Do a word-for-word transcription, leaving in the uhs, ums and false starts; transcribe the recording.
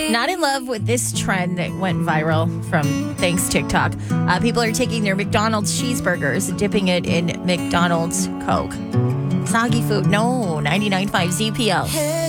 Not in love with this trend that went viral from Thanks TikTok. Uh, people are taking their McDonald's cheeseburgers, dipping it in McDonald's Coke. Soggy food. No, ninety-nine point five Z P L.